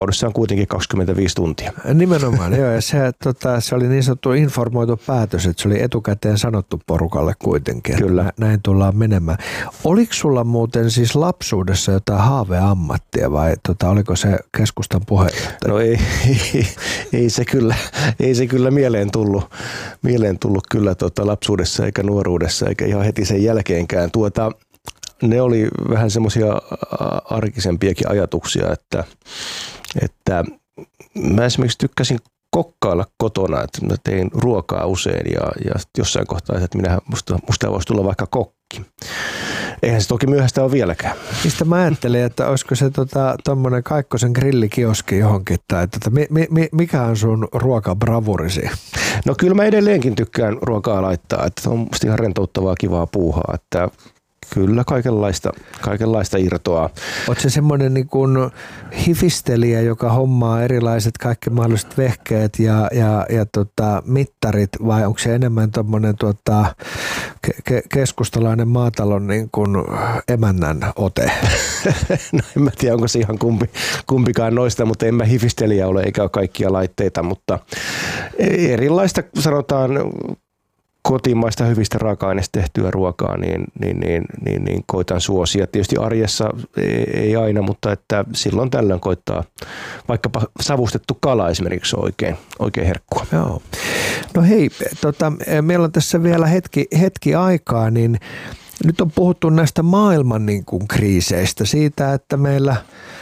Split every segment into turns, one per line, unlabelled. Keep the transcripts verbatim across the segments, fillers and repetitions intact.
on kuitenkin kaksikymmentäviisi tuntia.
Nimenomaan, joo. Ja se, tota, se oli niin sanottu informoitu päätös, että se oli etukäteen sanottu porukalle kuitenkin.
Kyllä.
Näin tullaan menemään. Oliko sulla muuten siis lapsuudessa jotain haaveammattia vai tota, oliko se keskustan puheenjohtaja?
No ei, ei, ei, se, kyllä, ei se kyllä mieleen tullut, mieleen tullut kyllä tota lapsuudessa eikä nuoruudessa eikä ihan heti sen jälkeenkään. Tuota, ne oli vähän semmoisia arkisempiakin ajatuksia, että, että mä esimerkiksi tykkäsin kokkailla kotona, että mä tein ruokaa usein ja, ja jossain kohtaa, että minä, musta, musta voisi tulla vaikka kokki. Eihän se toki myöhäistä ole vieläkään.
Mistä mä ajattelin, että olisiko se tuommoinen tota, Kaikkosen grillikioski johonkin, tai tota, mi, mi, mikä on sun ruokabravurisi?
No kyllä mä edelleenkin tykkään ruokaa laittaa, että on musta ihan rentouttavaa, kivaa puuhaa, että kyllä kaikenlaista, kaikenlaista irtoaa.
Oletko se semmoinen niin kuin hifistelijä, joka hommaa erilaiset kaikki mahdolliset vehkeet ja, ja, ja tota, mittarit, vai onko se enemmän tuommoinen tota, ke- keskustalainen maatalon niin kuin emännän ote?
No en mä tiedä, onko se ihan kumpi, kumpikaan noista, mutta en mä hifistelijä ole eikä ole kaikkia laitteita, mutta erilaista sanotaan kotimaista hyvistä raaka-aineista tehtyä ruokaa, niin, niin, niin, niin, niin koitan suosia. Tietysti arjessa ei, ei aina, mutta että silloin tällöin koittaa vaikkapa savustettu kala esimerkiksi oikein, oikein herkkua.
Joo. No hei, tota, meillä on tässä vielä hetki, hetki aikaa, niin nyt on puhuttu näistä maailman niin kuin kriiseistä, siitä, että meillä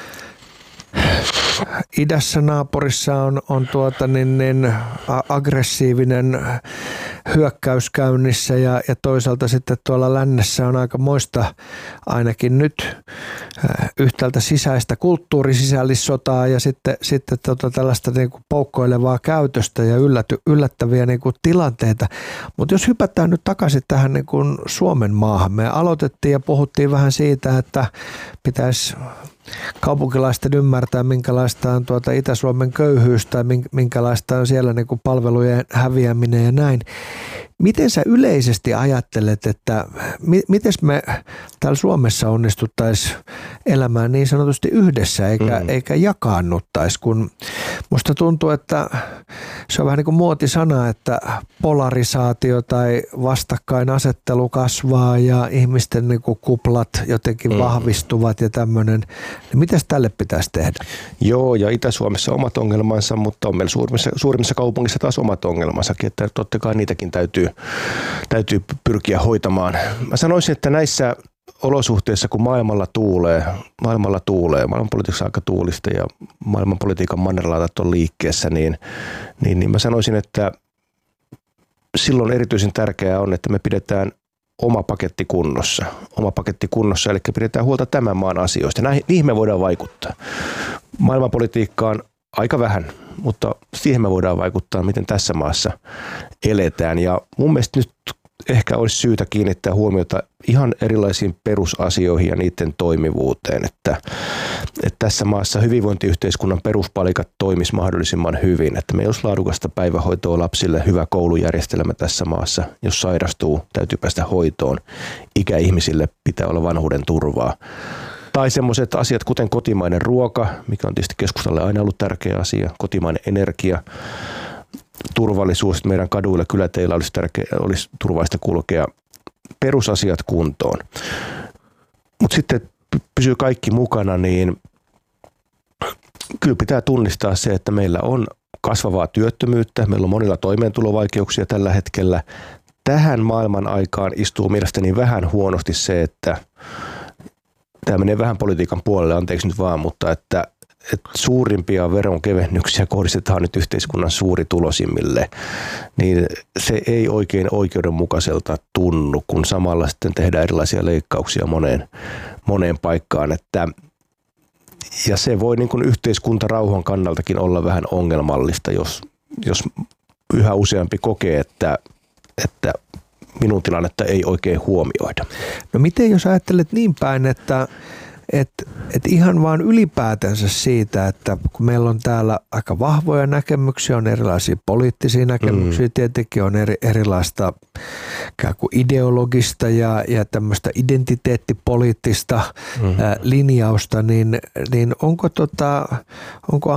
idässä naapurissa on, on tuota niin, niin aggressiivinen hyökkäys käynnissä ja, ja toisaalta sitten tuolla lännessä on aika moista ainakin nyt yhtäältä sisäistä kulttuurisisällissotaa ja sitten, sitten tota tällaista niin kuin poukkoilevaa käytöstä ja ylläty, yllättäviä niin kuin tilanteita. Mutta jos hypätään nyt takaisin tähän niin kuin Suomen maahan, me aloitettiin ja puhuttiin vähän siitä, että pitäisi kaupunkilaisten ymmärtää, minkälaista on tuota Itä-Suomen köyhyys tai minkälaista on siellä niin kuin palvelujen häviäminen ja näin. Miten sä yleisesti ajattelet, että mi- miten me täällä Suomessa onnistuttaisiin elämään niin sanotusti yhdessä eikä, mm. eikä jakaannuttaisi, kun musta tuntuu, että se on vähän niin kuin muotisana, että polarisaatio tai vastakkainasettelu kasvaa ja ihmisten niin kuin kuplat jotenkin mm. vahvistuvat ja tämmöinen. Niin mitäs tälle pitäisi tehdä?
Joo, ja Itä-Suomessa omat ongelmansa, mutta on meillä suurimmissa, suurimmissa kaupungissa taas omat ongelmansakin, että totta kai niitäkin täytyy täytyy pyrkiä hoitamaan. Mä sanoisin, että näissä olosuhteissa, kun maailmalla tuulee, maailmalla tuulee, maailmanpolitiikassa aika tuulista ja maailmanpolitiikan mannerlaatat on liikkeessä, niin, niin, niin mä sanoisin, että silloin erityisen tärkeää on, että me pidetään oma paketti kunnossa. Oma paketti kunnossa, eli pidetään huolta tämän maan asioista. Näihin, niihin me voidaan vaikuttaa. Maailmanpolitiikkaan aika vähän, mutta siihen me voidaan vaikuttaa, miten tässä maassa eletään. Ja mun mielestä nyt ehkä olisi syytä kiinnittää huomiota ihan erilaisiin perusasioihin ja niiden toimivuuteen, että, että tässä maassa hyvinvointiyhteiskunnan peruspalikat toimisi mahdollisimman hyvin, että me olisi laadukasta päivähoitoa lapsille, hyvä koulujärjestelmä tässä maassa, jos sairastuu, täytyy päästä hoitoon, ikäihmisille pitää olla vanhuuden turvaa. Tai semmoiset asiat, kuten kotimainen ruoka, mikä on tietysti keskustalle aina ollut tärkeä asia, kotimainen energia, turvallisuus, että meidän kaduilla, kyläteillä olisi, tärkeä, olisi turvallista kulkea, perusasiat kuntoon. Mutta sitten pysyy kaikki mukana, niin kyllä pitää tunnistaa se, että meillä on kasvavaa työttömyyttä, meillä on monilla toimeentulovaikeuksia tällä hetkellä. Tähän maailman aikaan istuu mielestäni vähän huonosti se, että tämä menee vähän politiikan puolelle, anteeksi nyt vaan, mutta että, että suurimpia veronkevennyksiä kohdistetaan nyt yhteiskunnan suuritulosimmille, niin se ei oikein oikeudenmukaiselta tunnu, kun samalla sitten tehdään erilaisia leikkauksia moneen, moneen paikkaan. Että, ja se voi niin kuin yhteiskuntarauhan kannaltakin olla vähän ongelmallista, jos, jos yhä useampi kokee, että, että minun tilannetta ei oikein huomioida.
No miten jos ajattelet niin päin, että että et ihan vaan ylipäätänsä siitä, että kun meillä on täällä aika vahvoja näkemyksiä, on erilaisia poliittisia näkemyksiä, mm. tietenkin on eri, erilaista kuin ideologista ja, ja tämmöistä identiteettipoliittista mm. ä, linjausta, niin, niin onko, tota, onko